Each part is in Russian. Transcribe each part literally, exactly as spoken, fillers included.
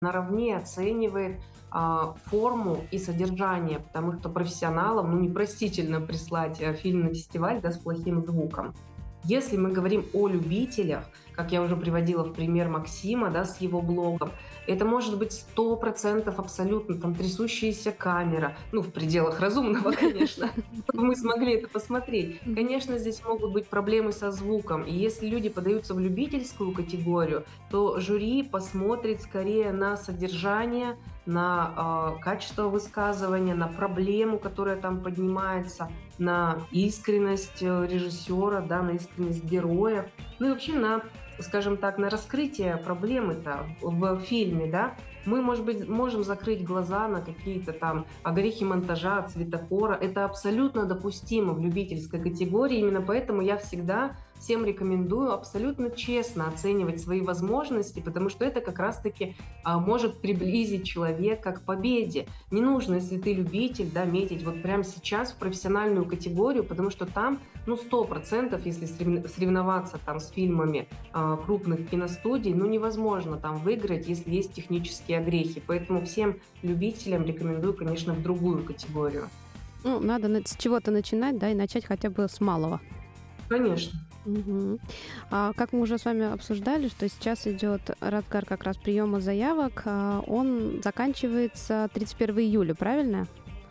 наравне оценивает а, форму и содержание, потому что профессионалам, ну, непростительно прислать э, фильм на фестиваль, да, с плохим звуком. Если мы говорим о любителях, как я уже приводила в пример Максима, да, с его блогом, это может быть сто процентов абсолютно там трясущаяся камера, ну, в пределах разумного, конечно, чтобы мы смогли это посмотреть. Мгм. Конечно, здесь могут быть проблемы со звуком, и если люди подаются в любительскую категорию, то жюри посмотрит скорее на содержание, на а, качество высказывания, на проблему, которая там поднимается, на искренность э, режиссера, да, на искренность героев, ну и вообще на, скажем так, на раскрытие проблемы-то в, в фильме, да. Мы, может быть, можем закрыть глаза на какие-то там огрехи монтажа, цветокора. Это абсолютно допустимо в любительской категории. Именно поэтому я всегда всем рекомендую абсолютно честно оценивать свои возможности, потому что это как раз-таки а, может приблизить человека к победе. Не нужно, если ты любитель, да, метить вот прямо сейчас в профессиональную категорию, потому что там, ну, сто процентов, если сорев- соревноваться там с фильмами а, крупных киностудий, ну, невозможно там выиграть, если есть технические огрехи. Поэтому всем любителям рекомендую, конечно, в другую категорию. Ну, надо на- с чего-то начинать, да, и начать хотя бы с малого. Конечно. Мгм. А, как мы уже с вами обсуждали, что сейчас идет разгар как раз приема заявок, а, он заканчивается тридцать первого июля, правильно?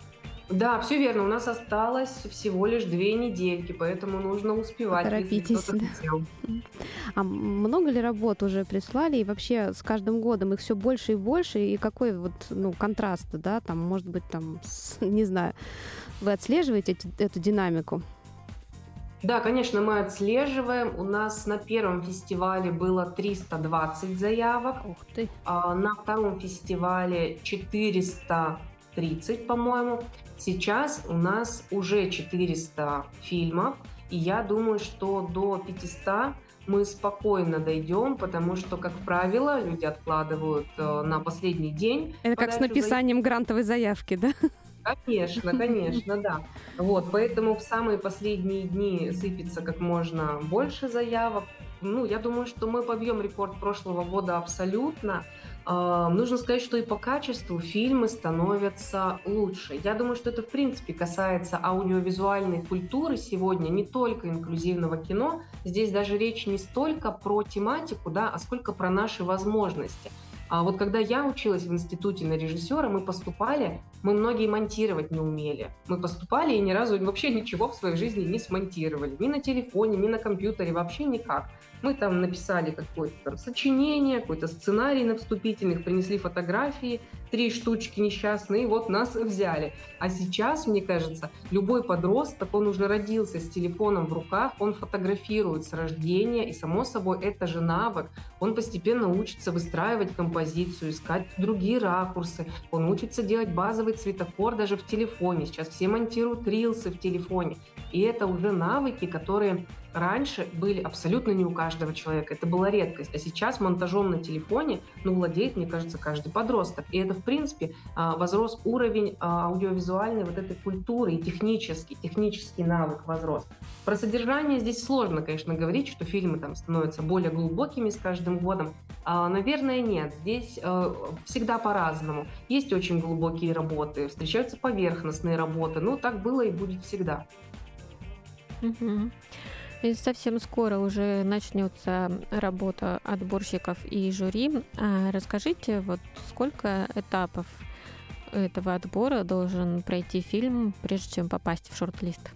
Да, все верно. У нас осталось всего лишь две недельки, поэтому нужно успевать, если Поторопитесь, кто-то да. хотел. М. А много ли работ уже прислали? И вообще с каждым годом их все больше и больше? И какой вот, ну, контраст, да, там, может быть, там, с не знаю, вы отслеживаете эти эту динамику? Да, конечно, мы отслеживаем. У нас на первом фестивале было триста двадцать заявок, Ух ты. а на втором фестивале четыреста тридцать, по-моему. Сейчас у нас уже четыреста фильмов, и я думаю, что до пятисот мы спокойно дойдем, потому что, как правило, люди откладывают э, на последний день Это как с подачу заявок. написанием грантовой заявки, да? Конечно, конечно, да. Вот, поэтому в самые последние дни сыпется как можно больше заявок. Ну, я думаю, что мы побьем рекорд прошлого года абсолютно. А, нужно сказать, что и по качеству фильмы становятся лучше. Я думаю, что это в принципе касается аудиовизуальной культуры сегодня, не только инклюзивного кино. Здесь даже речь не столько про тематику, да, а сколько про наши возможности. А вот когда я училась в институте на режиссера, мы поступали, мы многие монтировать не умели. Мы поступали и ни разу вообще ничего в своей жизни не смонтировали. Ни на телефоне, ни на компьютере, вообще никак. Мы там написали какое-то там сочинение, какой-то сценарий на вступительных, принесли фотографии, три штучки несчастные, и вот нас взяли. А сейчас, мне кажется, любой подросток, он уже родился с телефоном в руках, он фотографирует с рождения, и, само собой, это же навык. Он постепенно учится выстраивать композицию, искать другие ракурсы, он учится делать базовый цветокор даже в телефоне. Сейчас все монтируют рилсы в телефоне. И это уже навыки, которые раньше были абсолютно не у каждого человека. Это была редкость. А сейчас монтажом на телефоне, ну, владеет, мне кажется, каждый подросток. И это, в принципе, а, возрос уровень а, аудиовизуальной вот этой культуры и технический, технический навык возрос. Про содержание здесь сложно, конечно, говорить, что фильмы там становятся более глубокими с каждым годом. А, наверное, нет. Здесь э, всегда по-разному. Есть очень глубокие работы, встречаются поверхностные работы. Ну, так было и будет всегда. Мгм. И совсем скоро уже начнется работа отборщиков и жюри. А расскажите, вот сколько этапов этого отбора должен пройти фильм, прежде чем попасть в шорт-лист?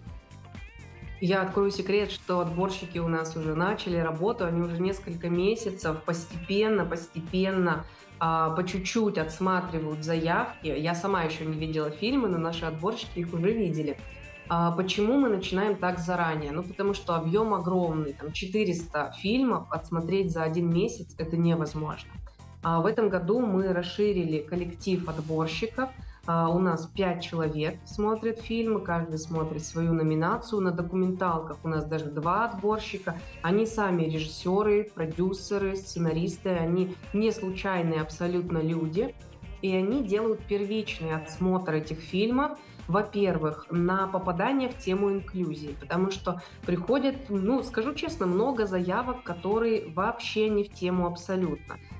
Я открою секрет, что отборщики у нас уже начали работу, они уже несколько месяцев постепенно, постепенно, а, по чуть-чуть отсматривают заявки. Я сама еще не видела фильмы, но наши отборщики их уже видели. А, почему мы начинаем так заранее? Ну, потому что объем огромный, там четыреста фильмов отсмотреть за один месяц – это невозможно. А в этом году мы расширили коллектив отборщиков. А, у нас пять человек смотрят фильмы, каждый смотрит свою номинацию. На документалках у нас даже два отборщика. Они сами режиссеры, продюсеры, сценаристы, они не случайные абсолютно люди. И они делают первичный отсмотр этих фильмов, во-первых, на попадание в тему инклюзии, потому что приходят, ну, скажу честно, много заявок, которые вообще не в тему абсолютно.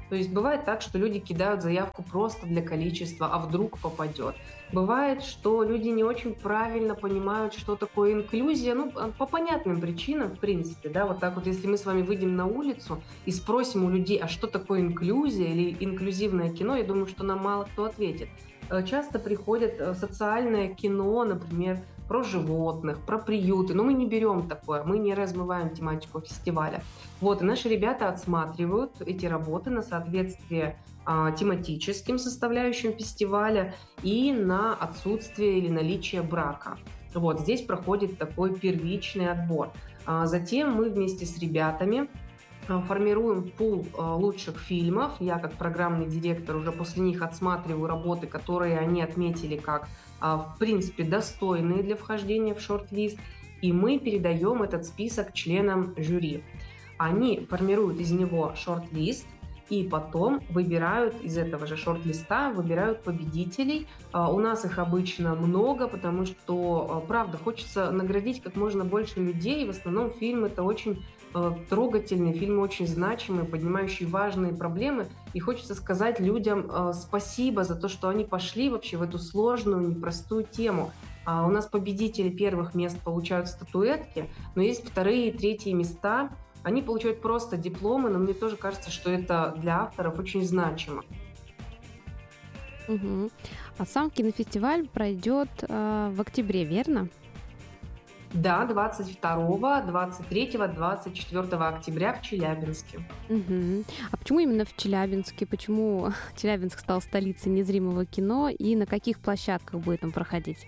То есть бывает так, что люди кидают заявку просто для количества, а вдруг попадет. Бывает, что люди не очень правильно понимают, что такое инклюзия, ну, по понятным причинам, в принципе, да, вот так вот, если мы с вами выйдем на улицу и спросим у людей, а что такое инклюзия или инклюзивное кино, я думаю, что нам мало кто ответит. Э, Часто приходит э, социальное кино, например, про животных, про приюты, но мы не берем такое, мы не размываем тематику фестиваля. Вот, и наши ребята отсматривают эти работы на соответствие а, тематическим составляющим фестиваля и на отсутствие или наличие брака. Вот, здесь проходит такой первичный отбор. А, затем мы вместе с ребятами а, формируем пул а, лучших фильмов. Я как программный директор уже после них отсматриваю работы, которые они отметили как, а, в принципе, достойные для вхождения в шорт-лист, и мы передаем этот список членам жюри. Они формируют из него шорт-лист и потом выбирают из этого же шорт-листа, выбирают победителей. А, У нас их обычно много, потому что, а, правда, хочется наградить как можно больше людей. В основном фильм это очень э, трогательный, фильм очень значимый, поднимающий важные проблемы. И хочется сказать людям э, спасибо за то, что они пошли вообще в эту сложную, непростую тему. А У нас победители первых мест получают статуэтки, но есть вторые и третьи места. Они получают просто дипломы, но мне тоже кажется, что это для авторов очень значимо. Мгм. А сам кинофестиваль пройдет э, в октябре, верно? Да, двадцать второго, двадцать третьего, двадцать четвёртого октября в Челябинске. Мгм. А почему именно в Челябинске? Почему Челябинск стал столицей незримого кино и на каких площадках будет он проходить?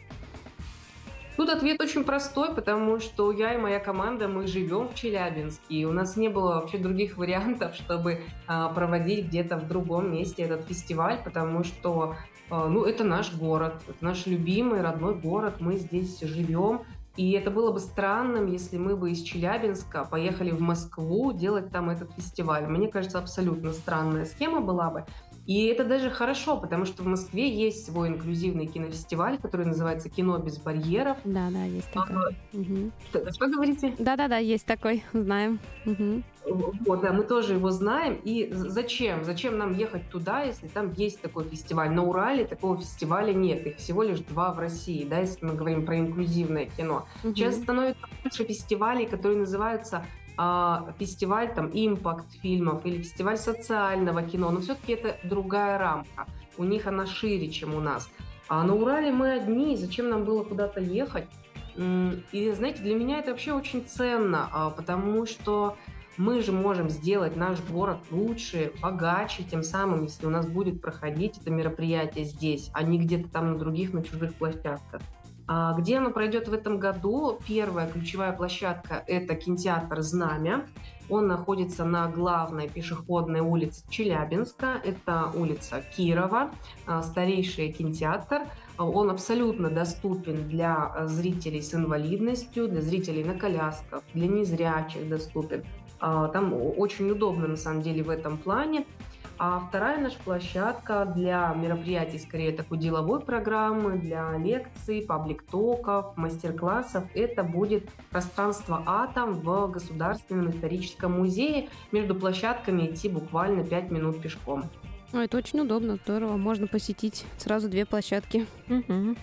Тут ответ очень простой, потому что я и моя команда, мы живем в Челябинске, и у нас не было вообще других вариантов, чтобы а, проводить где-то в другом месте этот фестиваль, потому что, а, ну, это наш город, это наш любимый родной город, мы здесь живем, и это было бы странным, если мы бы из Челябинска поехали в Москву делать там этот фестиваль. Мне кажется, абсолютно странная схема была бы. И это даже хорошо, потому что в Москве есть свой инклюзивный кинофестиваль, который называется «Кино без барьеров». Да, да, есть А, такой. Мгм. Что что говорите? Да-да-да, есть такой, знаем. Мгм. Вот, да, мы тоже его знаем. И з- зачем? Зачем нам ехать туда, если там есть такой фестиваль? На Урале такого фестиваля нет. Их всего лишь два в России, да, если мы говорим про инклюзивное кино. Сейчас Мгм. становится больше фестивалей, которые называются а, фестиваль там импакт фильмов или фестиваль социального кино, но все-таки это другая рамка. У них она шире, чем у нас. А на Урале мы одни, зачем нам было куда-то ехать? М, И знаете, для меня это вообще очень ценно, а, потому что мы же можем сделать наш город лучше, богаче, тем самым, если у нас будет проходить это мероприятие здесь, а не где-то там на других, на чужих площадках. А Где оно пройдет в этом году? Первая ключевая площадка – это кинотеатр «Знамя». Он находится на главной пешеходной улице Челябинска. Это улица Кирова, а, старейший кинотеатр. А, Он абсолютно доступен для а, зрителей с инвалидностью, для зрителей на колясках, для незрячих доступен. А, Там о- очень удобно, на самом деле, в этом плане. А вторая наша площадка для мероприятий, скорее, такой деловой программы, для лекций, паблик-токов, мастер-классов. Это будет пространство «Атом» в Государственном историческом музее. Между площадками идти буквально пять минут пешком. Ой, это очень удобно, здорово. Можно посетить сразу две площадки. Мгм.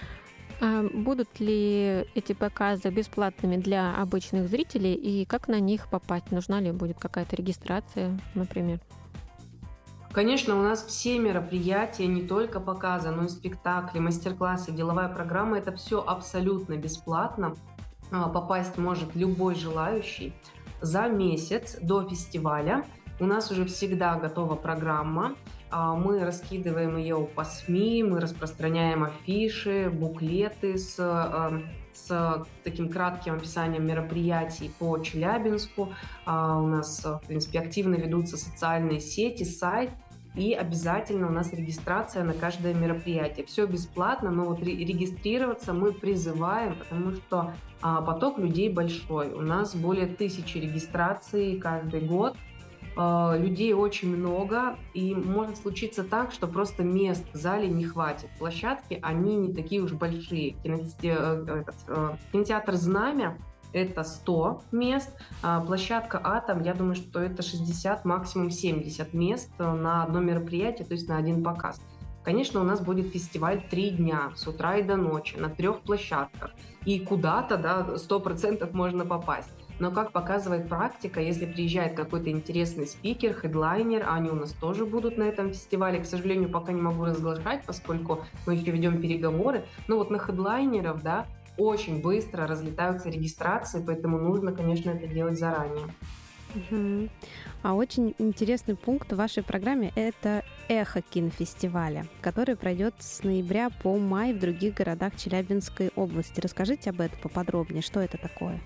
А будут ли эти показы бесплатными для обычных зрителей и как на них попасть? Нужна ли будет какая-то регистрация, например? Конечно, у нас все мероприятия, не только показы, но и спектакли, мастер-классы, деловая программа – это все абсолютно бесплатно. А, Попасть может любой желающий. За месяц до фестиваля у нас уже всегда готова программа. А, Мы раскидываем ее по СМИ, мы распространяем афиши, буклеты с, а, с таким кратким описанием мероприятий по Челябинску. А, У нас, а, в принципе, активно ведутся социальные сети, сайт. И обязательно у нас регистрация на каждое мероприятие. Все бесплатно, но вот ре- регистрироваться мы призываем, потому что а, поток людей большой. У нас более тысячи регистраций каждый год. А, людей очень много, и может случиться так, что просто мест в зале не хватит. Площадки, они не такие уж большие. Кинотеатр, кинотеатр «Знамя» — это сто мест, а площадка «Атом», я думаю, что это шестьдесят, максимум семьдесят мест на одно мероприятие, то есть на один показ. Конечно, у нас будет фестиваль три дня, с утра и до ночи, на трех площадках. И куда-то, да, сто процентов можно попасть. Но, как показывает практика, если приезжает какой-то интересный спикер, хедлайнер, а они у нас тоже будут на этом фестивале, к сожалению, пока не могу разглашать, поскольку мы еще ведем переговоры, но вот на хедлайнеров, да, очень быстро разлетаются регистрации, поэтому нужно, конечно, это делать заранее. Мгм. А очень интересный пункт в вашей программе — это эхо кинофестиваля, который пройдет с ноября по май в других городах Челябинской области. Расскажите об этом поподробнее, что это такое?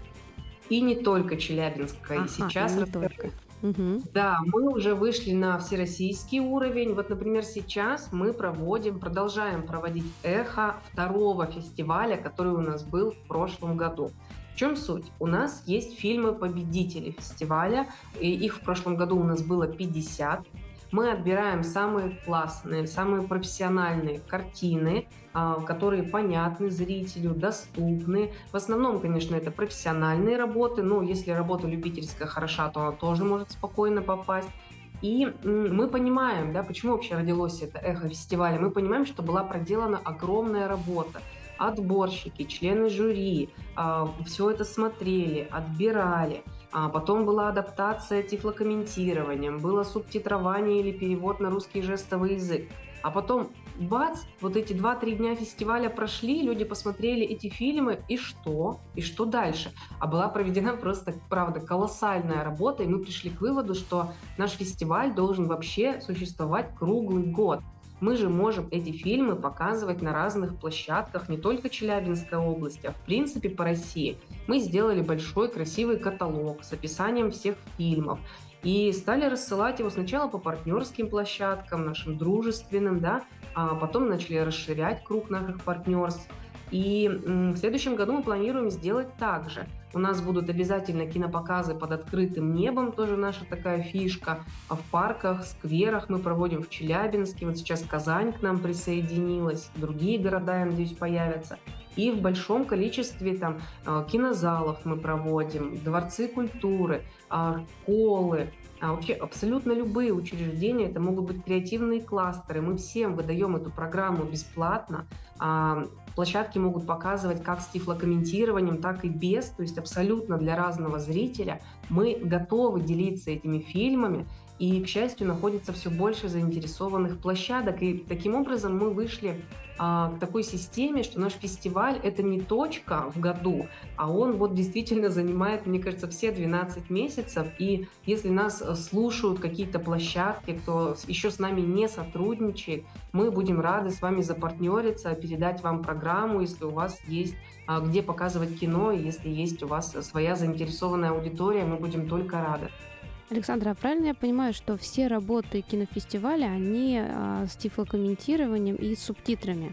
И не только Челябинская. Ага, Сейчас и не расскажу. только. Мгм. Да, мы уже вышли на всероссийский уровень. Вот, например, сейчас мы проводим, продолжаем проводить эхо второго фестиваля, который у нас был в прошлом году. В чем суть? У нас есть фильмы-победители фестиваля, и их в прошлом году у нас было пятьдесят. Мы отбираем самые классные, самые профессиональные картины, а, которые понятны зрителю, доступны. В основном, конечно, это профессиональные работы, но если работа любительская хороша, то она тоже может спокойно попасть. И м, мы понимаем, да, почему вообще родилось это эхо фестиваля. Мы понимаем, что была проделана огромная работа. Отборщики, члены жюри, все это смотрели, отбирали. А потом была адаптация тифлокомментированием, было субтитрование или перевод на русский жестовый язык. А потом, бац, вот эти два-три дня фестиваля прошли, люди посмотрели эти фильмы, и что? И что дальше? А была проведена просто, правда, колоссальная работа, и мы пришли к выводу, что наш фестиваль должен вообще существовать круглый год. Мы же можем эти фильмы показывать на разных площадках, не только Челябинской области, а в принципе по России. Мы сделали большой красивый каталог с описанием всех фильмов и стали рассылать его сначала по партнерским площадкам, нашим дружественным, да, а потом начали расширять круг наших партнерств. И м, в следующем году мы планируем сделать так же. У нас будут обязательно кинопоказы под открытым небом, тоже наша такая фишка. А в парках, скверах мы проводим в Челябинске. Вот сейчас Казань к нам присоединилась, другие города, я надеюсь, появятся. И в большом количестве там э, кинозалов мы проводим, дворцы культуры, э, школы, а вообще абсолютно любые учреждения. Это могут быть креативные кластеры. Мы всем выдаем эту программу бесплатно. А, Площадки могут показывать как с тифлокомментированием, так и без, то есть абсолютно для разного зрителя. Мы готовы делиться этими фильмами, и, к счастью, находится все больше заинтересованных площадок. И таким образом мы вышли а, к такой системе, что наш фестиваль — это не точка в году, а он вот действительно занимает, мне кажется, все двенадцать месяцев. И если нас слушают какие-то площадки, кто еще с нами не сотрудничает, мы будем рады с вами запартнериться, передать вам программу, если у вас есть а, где показывать кино, и если есть у вас своя заинтересованная аудитория, мы будем только рады. Александра, а правильно я понимаю, что все работы кинофестиваля, они а, с тифлокомментированием и с субтитрами?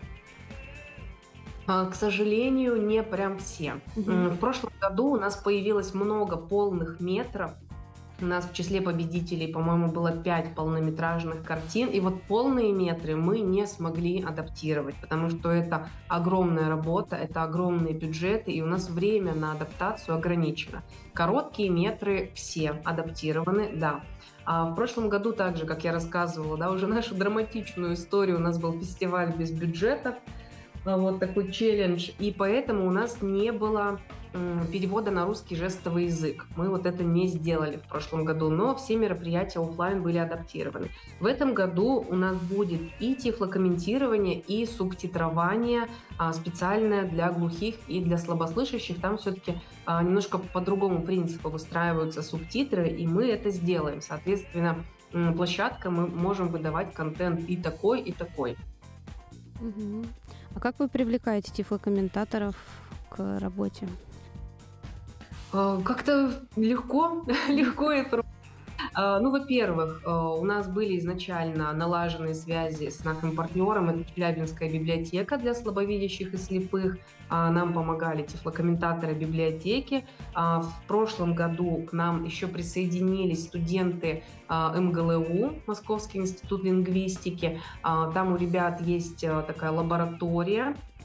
А, К сожалению, не прям все. Мгм. М, В прошлом году у нас появилось много полных метров. У нас в числе победителей, по-моему, было пять полнометражных картин. И вот полные метры мы не смогли адаптировать, потому что это огромная работа, это огромные бюджеты, и у нас время на адаптацию ограничено. Короткие метры все адаптированы, да. А в прошлом году также, как я рассказывала, да, уже нашу драматичную историю, у нас был фестиваль без бюджетов, а, вот такой челлендж, и поэтому у нас не было м, перевода на русский жестовый язык. Мы вот это не сделали в прошлом году, но все мероприятия офлайн были адаптированы. В этом году у нас будет и тифлокомментирование, и субтитрование а, специальное для глухих и для слабослышащих. Там все-таки а, немножко по другому принципу выстраиваются субтитры, и мы это сделаем. Соответственно, м, площадка, мы можем выдавать контент и такой, и такой. Мгм. А как вы привлекаете тифлокомментаторов к работе? А, Как-то легко, легко и просто. А, Ну, во-первых, а, у нас были изначально налаженные связи с нашим партнером, это Челябинская библиотека для слабовидящих и слепых. А, Нам помогали тифлокомментаторы библиотеки. А, В прошлом году к нам еще присоединились студенты а, эм гэ эл у, Московский институт лингвистики. А, Там у ребят есть а, такая лаборатория,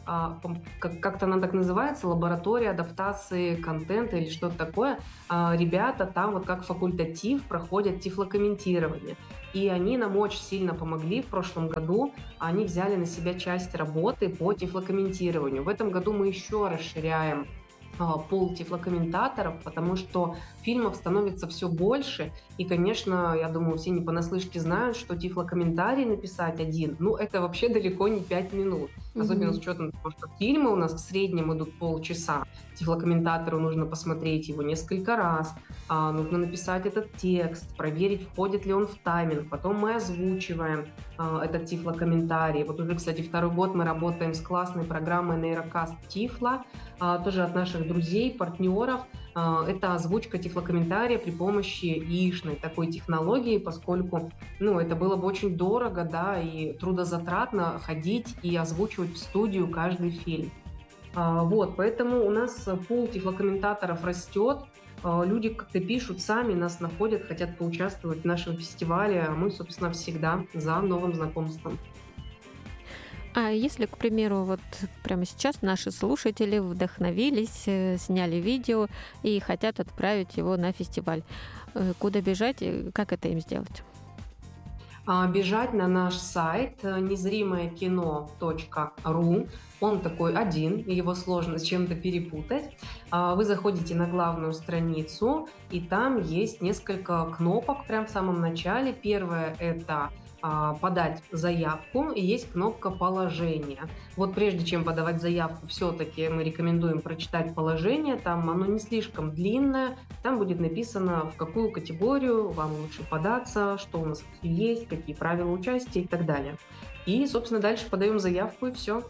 а, пом- как- как-то она так называется, лаборатория адаптации контента или что-то такое. А, Ребята там вот как факультатив проходят тифлокомментирование. И они нам очень сильно помогли в прошлом году. Они взяли на себя часть работы по тифлокомментированию. В этом году мы еще расширяем а, пул тифлокомментаторов, потому что фильмов становится все больше. И, конечно, я думаю, все не понаслышке знают, что тифлокомментарий написать один, ну, это вообще далеко не пять минут. Особенно с Мгм. учетом того, что фильмы у нас в среднем идут полчаса. Тифлокомментатору нужно посмотреть его несколько раз, а, нужно написать этот текст, проверить, входит ли он в тайминг. Потом мы озвучиваем а, этот тифлокомментарий. Вот уже, кстати, второй год мы работаем с классной программой Нейрокаст Тифло, а, тоже от наших друзей, партнеров. А, Это озвучка тифлокомментария при помощи яичной такой технологии, поскольку, ну, это было бы очень дорого, да, и трудозатратно ходить и озвучивать в студию каждый фильм. А, Вот, поэтому у нас э, пул тифлокомментаторов растет. А, Люди как-то пишут сами, нас находят, хотят поучаствовать в нашем фестивале, а мы, собственно, всегда за новым знакомством. А если, к примеру, вот прямо сейчас наши слушатели вдохновились, э, сняли видео и хотят отправить его на фестиваль, э, куда бежать, и как это им сделать? а, бежать на наш сайт э, незримое кино точка ру. Он такой один, и его сложно с чем-то перепутать. А, Вы заходите на главную страницу, и там есть несколько кнопок прямо в самом начале. Первое — это а, подать заявку, и есть кнопка положение. Вот прежде чем подавать заявку, все-таки мы рекомендуем прочитать положение. Там оно не слишком длинное. Там будет написано, в какую категорию вам лучше податься, что у нас есть, какие правила участия и так далее. И, собственно, дальше подаем заявку, и все.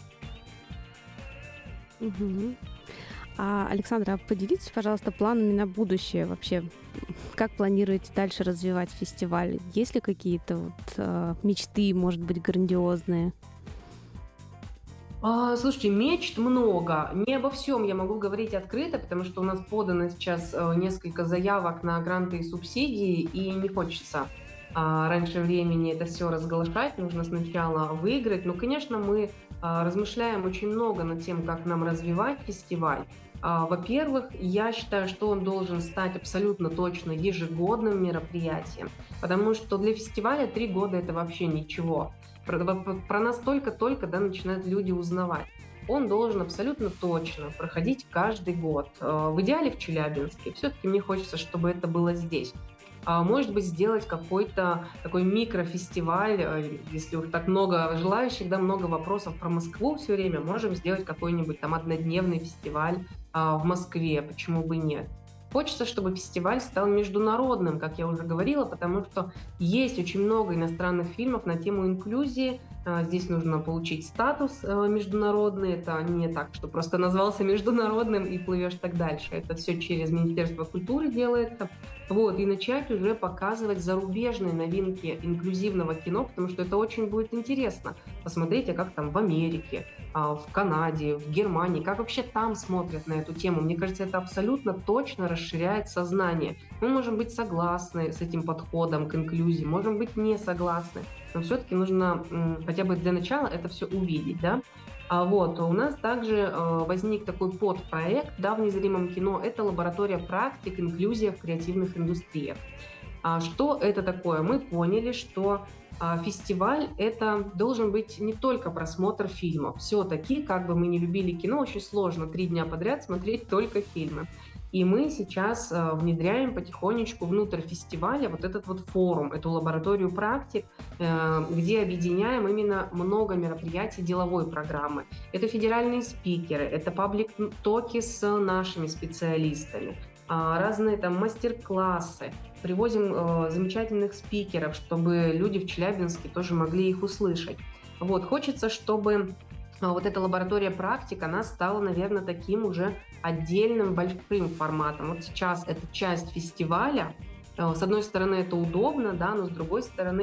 Мгм. А, Александра, а поделитесь, пожалуйста, планами на будущее вообще. Как планируете дальше развивать фестиваль? Есть ли какие-то вот, а, мечты, может быть, грандиозные? А, Слушайте, мечт много. Не обо всем я могу говорить открыто, потому что у нас подано сейчас э, несколько заявок на гранты и субсидии, и не хочется а, раньше времени это все разглашать. Нужно сначала выиграть. Ну, конечно, мы а, размышляем очень много над тем, как нам развивать фестиваль. А, Во-первых, я считаю, что он должен стать абсолютно точно ежегодным мероприятием, потому что для фестиваля три года — это вообще ничего. Про, про нас только-только, да, начинают люди узнавать. Он должен абсолютно точно проходить каждый год. Э, В идеале в Челябинске. Все-таки мне хочется, чтобы это было здесь. А Может быть, сделать какой-то такой микрофестиваль, э, если уж так много желающих, да, много вопросов про Москву все время, можем сделать какой-нибудь там однодневный фестиваль а, в Москве, почему бы нет. Хочется, чтобы фестиваль стал международным, как я уже говорила, потому что есть очень много иностранных фильмов на тему инклюзии. А, Здесь нужно получить статус э, международный. Это не так, что просто назвался международным и плывешь так дальше. Это все через Министерство культуры делается. Вот, и начать уже показывать зарубежные новинки инклюзивного кино, потому что это очень будет интересно. Посмотрите, как там в Америке, а, в Канаде, в Германии, как вообще там смотрят на эту тему. Мне кажется, это абсолютно точно расширяет сознание. Мы можем быть согласны с этим подходом к инклюзии, можем быть не согласны, но все-таки нужно м, хотя бы для начала это все увидеть, да. А вот у нас также э, возник такой подпроект, да, в незримом кино. Это лаборатория практик инклюзия в креативных индустриях. А что это такое? Мы поняли, что а, фестиваль — это должен быть не только просмотр фильмов. Все-таки, как бы мы ни любили кино, очень сложно три дня подряд смотреть только фильмы. И мы сейчас э, внедряем потихонечку внутрь фестиваля вот этот вот форум, эту лабораторию практик, э, где объединяем именно много мероприятий деловой программы. Это федеральные спикеры, это паблик-токи с нашими специалистами, а, разные там мастер-классы. Привозим э, замечательных спикеров, чтобы люди в Челябинске тоже могли их услышать. Вот, хочется, чтобы а, вот эта лаборатория практик, она стала, наверное, таким уже отдельным большим форматом. Вот сейчас это часть фестиваля. Э, С одной стороны, это удобно, да, но с другой стороны,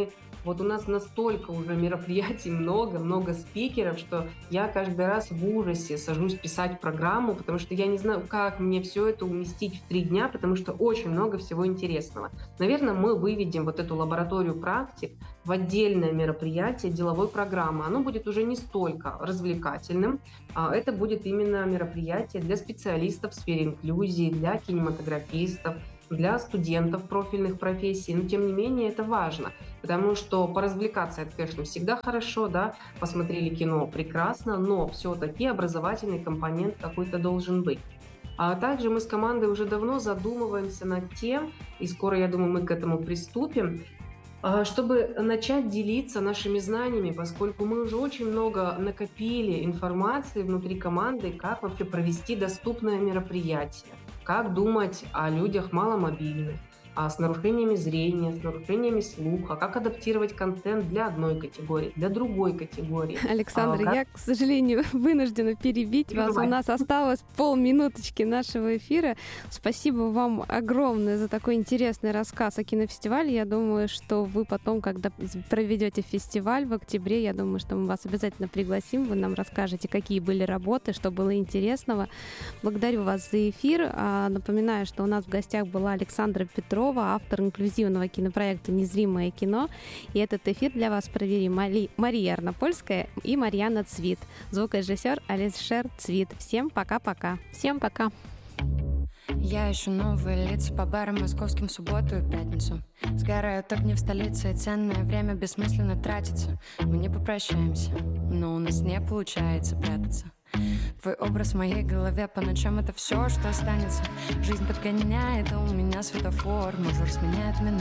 Вот у нас настолько уже мероприятий много, много спикеров, что я каждый раз в ужасе сажусь писать программу, потому что я не знаю, как мне все это уместить в три дня, потому что очень много всего интересного. Наверное, мы выведем вот эту лабораторию практик в отдельное мероприятие деловой программы. Оно будет уже не столько развлекательным, а это будет именно мероприятие для специалистов в сфере инклюзии, для кинематографистов, для студентов профильных профессий, но тем не менее это важно, потому что поразвлекаться это, конечно, всегда хорошо, да, посмотрели кино прекрасно, но все-таки образовательный компонент какой-то должен быть. А также мы с командой уже давно задумываемся над тем, и скоро, я думаю, мы к этому приступим, чтобы начать делиться нашими знаниями, поскольку мы уже очень много накопили информации внутри команды, как вообще провести доступное мероприятие, как думать о людях маломобильных, а с нарушениями зрения, с нарушениями слуха, как адаптировать контент для одной категории, для другой категории. Александра, а, как... я, к сожалению, вынуждена перебить вас. У нас осталось полминуточки нашего эфира. Спасибо вам огромное за такой интересный рассказ о кинофестивале. Я думаю, что вы потом, когда проведете фестиваль в октябре, я думаю, что мы вас обязательно пригласим. Вы нам расскажете, какие были работы, что было интересного. Благодарю вас за эфир. Напоминаю, что у нас в гостях была Александра Петрова, автор инклюзивного кинопроекта «Незримое кино». И этот эфир для вас провели Мари... Мария Арнопольская и Марьяна Цвит, звукорежиссер Алишер Цвит. Всем пока-пока. Всем пока. Я ищу новые лица по барам московским в субботу и пятницу. Сгорают огни в столице, и ценное время бессмысленно тратится. Мы не попрощаемся, но у нас не получается прятаться. Твой образ в моей голове по ночам — это все, что останется. Жизнь подгоняет, а у меня светофор. Мажор сменяет минут.